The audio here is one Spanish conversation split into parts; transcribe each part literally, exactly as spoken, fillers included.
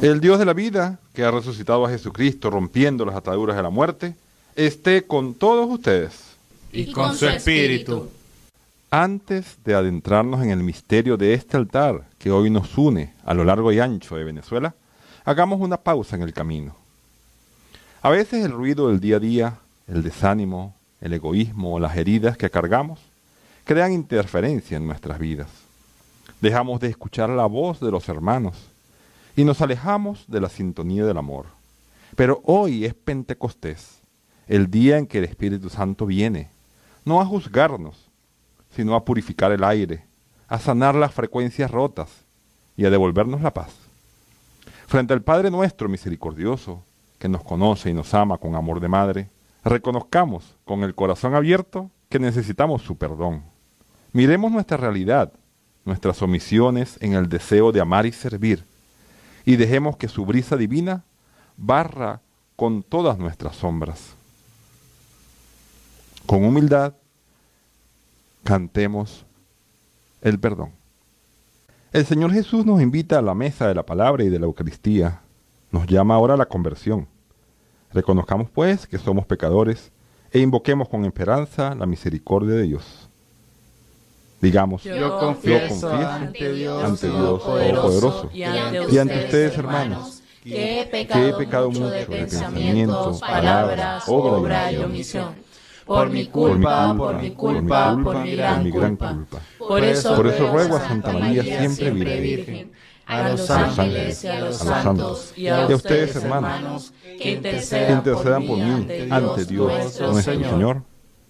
El Dios de la vida, que ha resucitado a Jesucristo, rompiendo las ataduras de la muerte, esté con todos ustedes. Y con su espíritu. Antes de adentrarnos en el misterio de este altar que hoy nos une a lo largo y ancho de Venezuela, hagamos una pausa en el camino. A veces el ruido del día a día, el desánimo, el egoísmo o las heridas que cargamos crean interferencia en nuestras vidas. Dejamos de escuchar la voz de los hermanos y nos alejamos de la sintonía del amor. Pero hoy es Pentecostés, el día en que el Espíritu Santo viene, no a juzgarnos, sino a purificar el aire, a sanar las frecuencias rotas y a devolvernos la paz. Frente al Padre nuestro misericordioso, que nos conoce y nos ama con amor de madre, reconozcamos con el corazón abierto que necesitamos su perdón. Miremos nuestra realidad, nuestras omisiones en el deseo de amar y servir, y dejemos que su brisa divina barra con todas nuestras sombras. Con humildad, cantemos el perdón. El Señor Jesús nos invita a la mesa de la palabra y de la Eucaristía. Nos llama ahora a la conversión. Reconozcamos, pues, que somos pecadores e invoquemos con esperanza la misericordia de Dios. Digamos, Yo yo confieso, confieso ante Dios, ante Dios Todopoderoso, Todopoderoso y ante, y ante ustedes, ustedes, hermanos, que he que pecado, he pecado mucho de mucho de pensamiento, pensamiento, palabras, palabras, obra y omisión. Por mi culpa, por mi culpa, por mi gran culpa. Por eso, Por eso ruego a Santa Santa María, María, siempre siempre Virgen, a los a los ángeles y a los santos, y a ustedes, hermanos, que intercedan, intercedan por mí ante Dios nuestro Señor.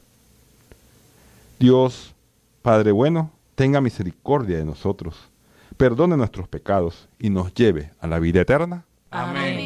Dios, Padre bueno, tenga misericordia de nosotros, perdone nuestros pecados y nos lleve a la vida eterna. Amén.